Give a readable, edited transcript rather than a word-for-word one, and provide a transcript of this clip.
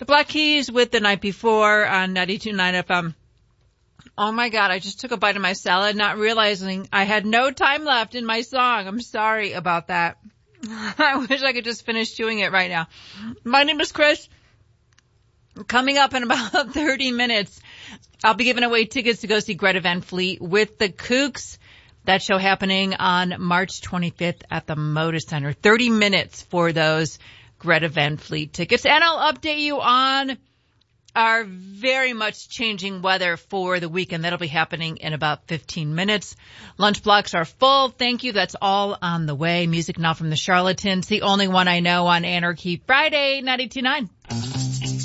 The Black Keys with The Night Before on 92.9 FM. Oh my God, I just took a bite of my salad, not realizing I had no time left in my song. I'm sorry about that. I wish I could just finish chewing it right now. My name is Chris. Coming up in about 30 minutes, I'll be giving away tickets to go see Greta Van Fleet with the Kooks. That show happening on March 25th at the Moda Center. 30 minutes for those Greta Van Fleet tickets. And I'll update you on our very much changing weather for the weekend. That'll be happening in about 15 minutes. Lunch blocks are full. Thank you. That's all on the way. Music now from the Charlatans. The only one I know on Anarchy Friday, 92.9.